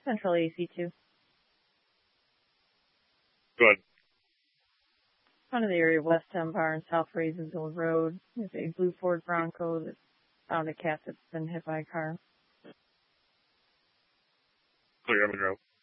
Central AC2. Good. Front of the area of West Empire and South Raisensville Road. There's a blue Ford Bronco that found a cat that's been hit by a car. Clear, I'm in row.